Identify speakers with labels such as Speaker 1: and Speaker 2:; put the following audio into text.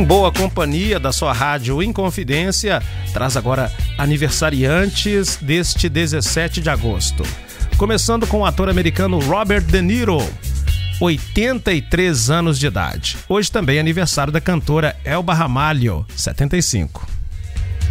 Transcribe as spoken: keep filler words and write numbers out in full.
Speaker 1: Em boa companhia da sua rádio Inconfidência, traz agora aniversariantes deste dezessete de agosto. Começando com o ator americano Robert De Niro, oitenta e três anos de idade. Hoje também é aniversário da cantora Elba Ramalho, setenta e cinco.